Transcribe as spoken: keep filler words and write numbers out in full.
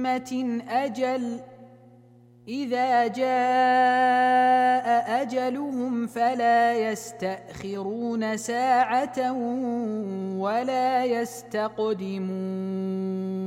أمة أجل إذا جاء أجلهم فلا يستأخرون ساعة ولا يستقدمون